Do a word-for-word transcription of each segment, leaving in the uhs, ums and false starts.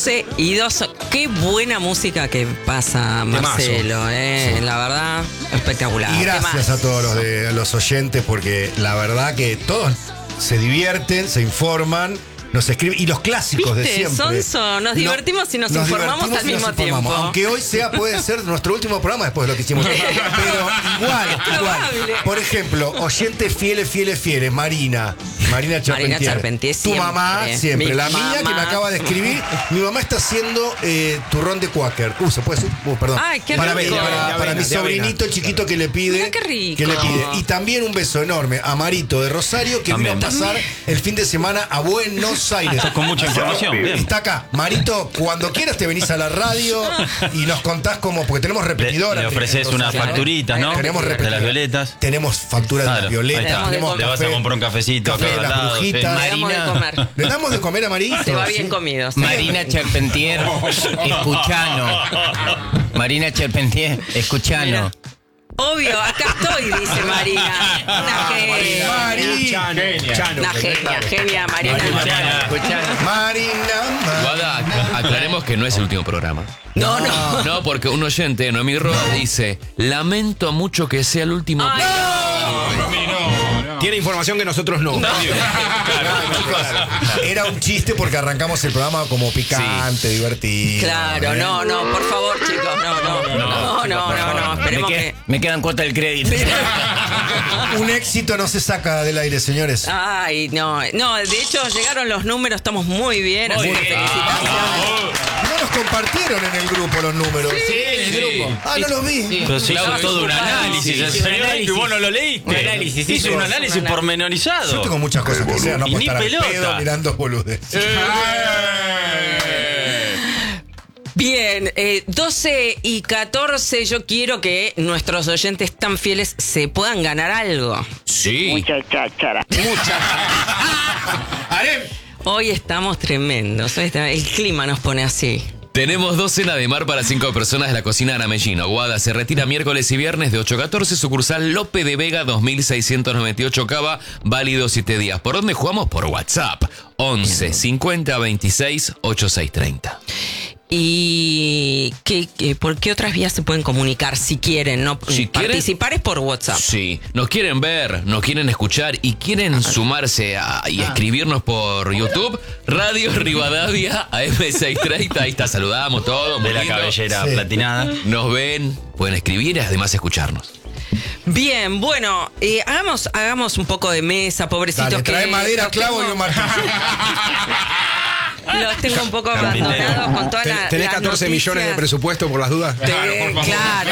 doce y dos. Qué buena música que pasa, Marcelo, eh. Sí. La verdad, espectacular. Y gracias a todos los, de, los oyentes, porque la verdad que todos se divierten, se informan, nos escriben. Y los clásicos ¿Viste, de siempre. Sonso? Nos divertimos no, y nos, nos informamos al mismo nos tiempo. Aunque hoy sea, puede ser nuestro último programa después de lo que hicimos. Pero igual, igual. Por ejemplo, oyentes fieles, fieles, fieles. Marina. Marina Charpentier. Marina Charpentier Tu mamá siempre. Mi la mamá. mía que me acaba de escribir. Mi mamá está haciendo eh, turrón de Quaker. Uh, ¿se puede decir? Uh, perdón. Ay, qué para, rico. para, para, para mi sobrinito chiquito que le pide. Mira qué rico. Que le pide. Y también un beso enorme a Marito de Rosario, que también vino a pasar el fin de semana a Buenos Aires. Con mucha información. Bien. Está acá. Marito, cuando quieras te venís a la radio y nos contás cómo, porque tenemos repetidora. Le, le ofreces unas claro. facturitas, ¿no? Tenemos de las violetas. Tenemos facturas claro, de las violetas. Tenemos le vas a comprar un cafecito café acá de las brujitas. Le damos de comer. Le damos de comer a Marito. Se va bien comido. ¿Sí? Marina Charpentier, escuchano. Marina Charpentier, escuchano. Obvio, acá estoy, dice Marina. Una genia. Marina. Una genia, genia Marina. Marina. Guada, aclaremos que no es el último programa. No, no. No, porque un oyente, Noemí Roa, dice: lamento mucho que sea el último Ay, programa. No. Tiene información que nosotros no. no. Era un chiste porque arrancamos el programa como picante, sí. divertido. Claro, ¿eh? no, no, por favor, chicos, no, no, no, no, no, no, no, esperemos me, que, que... me quedan cuotas del crédito. Un éxito no se saca del aire, señores. Ay, no, no, de hecho llegaron los números, estamos muy bien, así que felicitaciones. No nos compartieron en el grupo los números. Sí, en el grupo. Ah, no los vi. Sí. Pero se hizo todo un análisis. Sí, sí, un análisis. Y vos no lo leíste. Un análisis. Hizo un análisis pormenorizado. Yo tengo muchas cosas que hacer, no y puedo ni estar al pelota. pedo mirando boludes. Bien, eh, doce y catorce, yo quiero que nuestros oyentes tan fieles se puedan ganar algo. Sí. Mucha cháchara. Mucha. Hoy estamos tremendos, hoy está- el clima nos pone así. Tenemos dos cenas de mar para cinco personas de la cocina Aramellino. Guada se retira miércoles y viernes de ocho a catorce, sucursal Lope de Vega dos mil seiscientos noventa y ocho Cava, válido siete días. ¿Por dónde jugamos? Por WhatsApp, once cincuenta veintiséis ochenta y seis treinta. ¿Y qué, qué, por qué otras vías se pueden comunicar si quieren? ¿No? Si Participar quieren, es por WhatsApp. Sí, nos quieren ver, nos quieren escuchar y quieren sumarse a, y Ah. escribirnos por YouTube, Radio Rivadavia A M seiscientos treinta, ahí está, saludamos todos. De muy la lindo. cabellera Sí. platinada. Nos ven, pueden escribir y además escucharnos. Bien, bueno, eh, hagamos, hagamos un poco de mesa, pobrecitos. Dale, que trae madera, los clavo tengo- y un martillo. Los tengo un poco Carpintero. abandonados con toda la. ¿Tenés las catorce millones de noticias. presupuesto por las dudas? Te- Claro.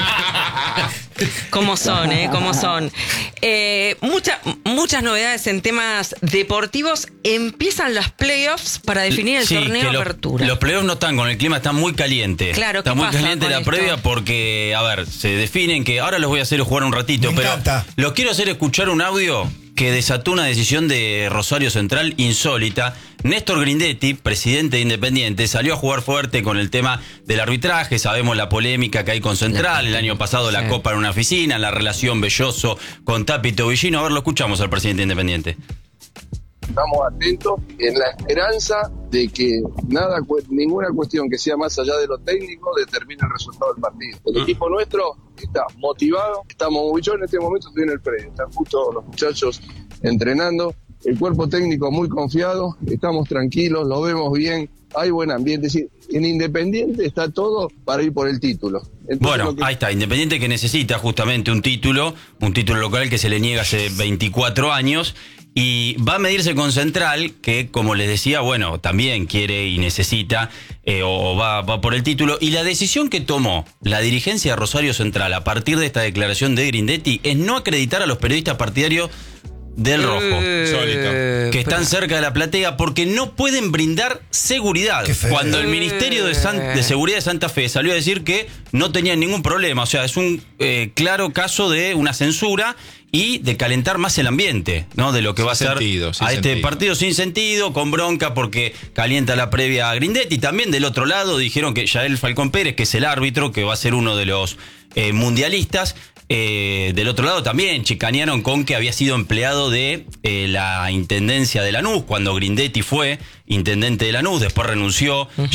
¿Cómo son, eh? ¿Cómo son? Eh, mucha- muchas novedades en temas deportivos. Empiezan las playoffs para definir el Sí, torneo que lo- apertura. Los playoffs no están con el clima, está muy caliente. Claro, está ¿qué muy pasa caliente con la esto? previa porque, a ver, se definen que ahora los voy a hacer jugar un ratito, Me pero encanta. los quiero hacer escuchar un audio que desató una decisión de Rosario Central insólita. Néstor Grindetti, presidente de Independiente, salió a jugar fuerte con el tema del arbitraje. Sabemos la polémica que hay con Central. El año pasado la Sí. Copa en una oficina, la relación Belloso con Tapi Tobillino. A ver, lo escuchamos al presidente de Independiente. Estamos atentos en la esperanza de que nada, cu- ninguna cuestión que sea más allá de lo técnico determine el resultado del partido. El equipo nuestro está motivado, estamos muy yo en este momento estoy en el pre, están justo los muchachos entrenando, el cuerpo técnico muy confiado, estamos tranquilos, lo vemos bien, hay buen ambiente, es decir, en Independiente está todo para ir por el título. Entonces, Bueno, lo que- ahí está, Independiente que necesita justamente un título, un título local que se le niega hace veinticuatro años, y va a medirse con Central, que como les decía, bueno, también quiere y necesita, eh, o, o va, va por el título, y la decisión que tomó la dirigencia de Rosario Central a partir de esta declaración de Grindetti es no acreditar a los periodistas partidarios del Rojo, Eh, que están pero- cerca de la platea porque no pueden brindar seguridad. Qué feo. Cuando el Ministerio de, San- de Seguridad de Santa Fe salió a decir que no tenían ningún problema. O sea, es un eh, claro caso de una censura y de calentar más el ambiente, ¿no? De lo que va a ser sentido, sin a este sentido. partido sin sentido, con bronca porque calienta la previa a Grindetti. También del otro lado dijeron que Yael Falcón Pérez, que es el árbitro, que va a ser uno de los eh, mundialistas, Eh, del otro lado también chicanearon con que había sido empleado de eh, la Intendencia de Lanús cuando Grindetti fue intendente de Lanús, después renunció.